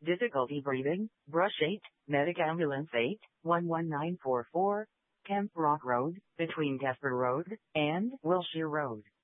Difficulty breathing, Brush 8, Medic Ambulance 8, 11944, Kemp Rock Road, between Casper Road and Wilshire Road.